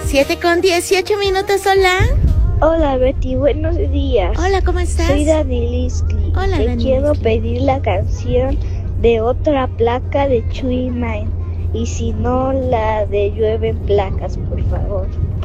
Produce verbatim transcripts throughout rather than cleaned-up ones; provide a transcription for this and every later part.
siete con dieciocho minutos, hola. Hola Betty, buenos días. Hola, ¿cómo estás? Soy Dani Lisky. Hola, Te Dani quiero Lisky. pedir la canción de Otra Placa de Chuy Mine. Y si no, la de Llueven Placas, por favor.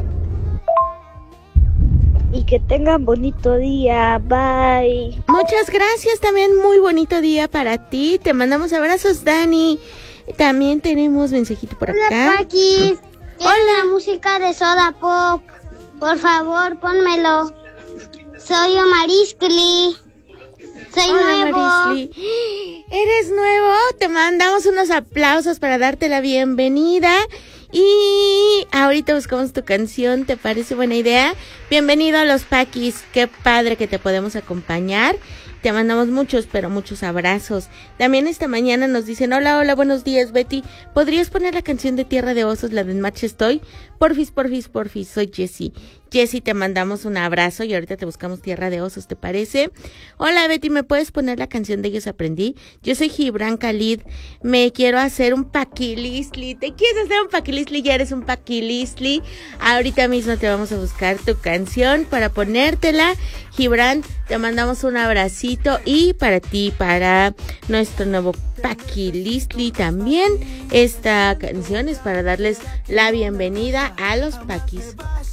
Y que tengan bonito día. Bye. Muchas gracias, también muy bonito día para ti. Te mandamos abrazos, Dani. También tenemos mensajito por acá. Hola, Paquis. Hola. La música de Soda Pop. Por favor, pónmelo. Soy Omariskli. Soy Hola, nuevo. Marisli. ¿Eres nuevo? Te mandamos unos aplausos para darte la bienvenida. Y ahorita buscamos tu canción, ¿te parece buena idea? Bienvenido a los Paquis, qué padre que te podemos acompañar. Te mandamos muchos, pero muchos abrazos. También esta mañana nos dicen, hola, hola, buenos días, Betty. ¿Podrías poner la canción de Tierra de Osos, la de En Marcha Estoy? Porfis, porfis, porfis, soy Jessie. Jessie, te mandamos un abrazo y ahorita te buscamos Tierra de Osos, ¿te parece? Hola, Betty, ¿me puedes poner la canción de Ellos Aprendí? Yo soy Gibran Khalid, me quiero hacer un paquilisli. ¿Te quieres hacer un paquilisli? Ya eres un paquilisli. Ahorita mismo te vamos a buscar tu canción para ponértela. Gibran, te mandamos un abracito y para ti, para nuestro nuevo paquilisli también. Esta canción es para darles la bienvenida a los Paquis.